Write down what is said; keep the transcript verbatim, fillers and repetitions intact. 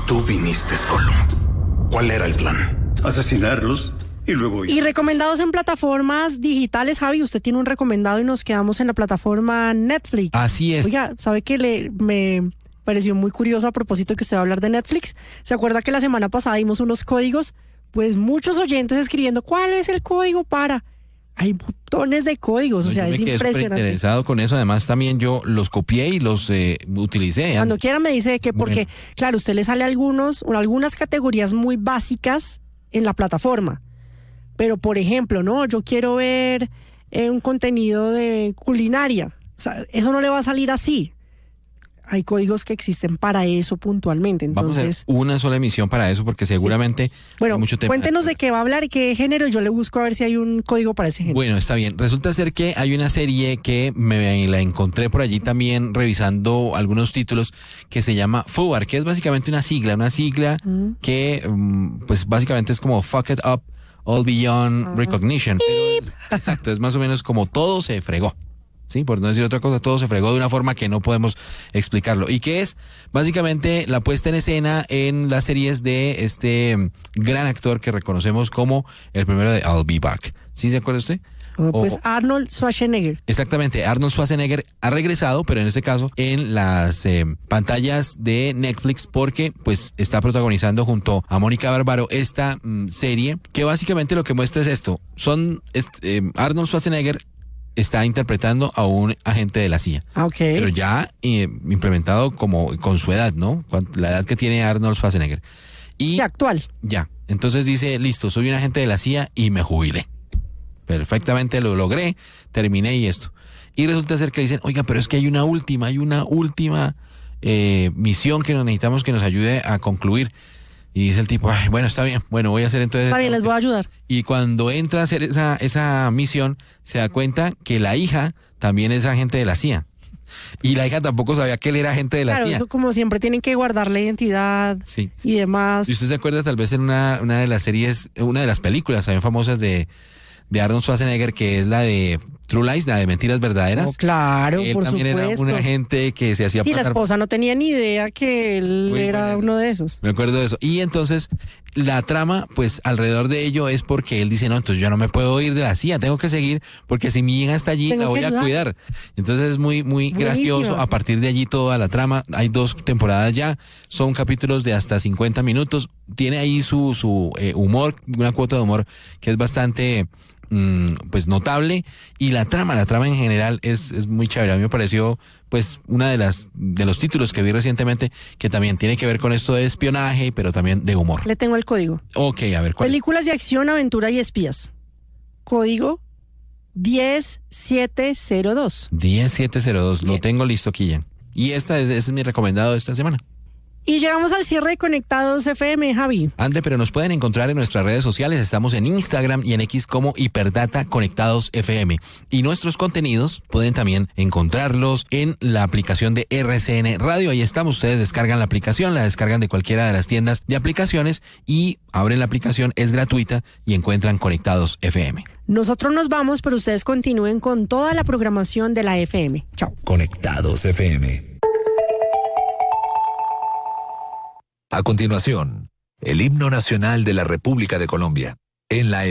Tú viniste solo. ¿Cuál era el plan? Asesinarlos y luego... Y recomendados en plataformas digitales, Javi, usted tiene un recomendado y nos quedamos en la plataforma Netflix. Así es. Oiga, ¿sabe qué le me pareció muy curioso a propósito que usted va a hablar de Netflix? ¿Se acuerda que la semana pasada dimos unos códigos? Pues muchos oyentes escribiendo, ¿cuál es el código para...? Hay montones de códigos, o sea, es impresionante. Interesado con eso, además también yo los copié y los eh, utilicé. Cuando quiera me dice que porque, bueno. claro, usted le sale algunos, algunas categorías muy básicas en la plataforma, pero por ejemplo, no, yo quiero ver eh, un contenido de culinaria, o sea, eso no le va a salir así. Hay códigos que existen para eso puntualmente, entonces... Vamos a hacer una sola emisión para eso porque seguramente... Sí. Bueno, hay mucho tema. Cuéntenos de qué va a hablar y qué género, yo le busco a ver si hay un código para ese género. Bueno, está bien. Resulta ser que hay una serie que me la encontré por allí también revisando algunos títulos que se llama FUBAR, que es básicamente una sigla, una sigla mm. que pues básicamente es como Fuck It Up All Beyond uh-huh. Recognition. Pero es, exacto, es más o menos como todo se fregó. Sí, por no decir otra cosa, todo se fregó de una forma que no podemos explicarlo. ¿Y qué es? Básicamente la puesta en escena en las series de este gran actor que reconocemos como el primero de I'll Be Back. ¿Sí se acuerda usted? Oh, pues o, Arnold Schwarzenegger. Exactamente, Arnold Schwarzenegger ha regresado, pero en este caso en las eh, pantallas de Netflix porque pues está protagonizando junto a Mónica Bárbaro esta mm, serie que básicamente lo que muestra es esto. Son este, eh, Arnold Schwarzenegger está interpretando a un agente de la C I A. Okay. Pero ya eh, implementado como con su edad, ¿no? La edad que tiene Arnold Schwarzenegger. Y ya, actual. Ya. Entonces dice, listo, soy un agente de la C I A y me jubilé. Perfectamente lo logré, terminé y esto. Y resulta ser que dicen, oiga, pero es que hay una última, hay una última eh, misión que nos necesitamos que nos ayude a concluir. Y dice el tipo, ay, bueno, está bien, bueno, voy a hacer entonces... Está bien, les voy a ayudar. Y cuando entra a hacer esa, esa misión, se da cuenta que la hija también es agente de la C I A. Y la hija tampoco sabía que él era agente de la claro, C I A. Claro, eso como siempre tienen que guardar la identidad sí. y demás. Y usted se acuerda tal vez en una, una de las series, una de las películas también famosas de, de Arnold Schwarzenegger, que es la de True Lies, la de Mentiras Verdaderas. Oh, claro, él por también supuesto. Era un agente que se hacía sí, pasar... la esposa no tenía ni idea que él Muy era buena. uno de esos. Me acuerdo de eso. Y entonces la trama, pues alrededor de ello es porque él dice, no, entonces yo no me puedo ir de la C I A, tengo que seguir porque si mi hija está allí tengo la voy a cuidar. Entonces es muy, muy Buenísimo. gracioso. A partir de allí toda la trama, hay dos temporadas ya, son capítulos de hasta cincuenta minutos. Tiene ahí su, su eh, humor, una cuota de humor que es bastante... pues notable, y la trama, la trama en general es, es muy chévere. A mí me pareció pues una de las de los títulos que vi recientemente que también tiene que ver con esto de espionaje, pero también de humor. Le tengo el código. Ok, a ver, ¿cuál? Películas de acción, aventura y espías. Código diez siete cero dos. diez siete cero dos, lo tengo listo aquí ya. Y esta es, ese es mi recomendado de esta semana. Y llegamos al cierre de Conectados F M, Javi. Ande, pero nos pueden encontrar en nuestras redes sociales. Estamos en Instagram y en X como Hiperdata Conectados F M. Y nuestros contenidos pueden también encontrarlos en la aplicación de R C N Radio. Ahí estamos. Ustedes descargan la aplicación, la descargan de cualquiera de las tiendas de aplicaciones y abren la aplicación, es gratuita y encuentran Conectados F M. Nosotros nos vamos, pero ustedes continúen con toda la programación de la F M. Chao. Conectados F M. A continuación, el himno nacional de la República de Colombia, en la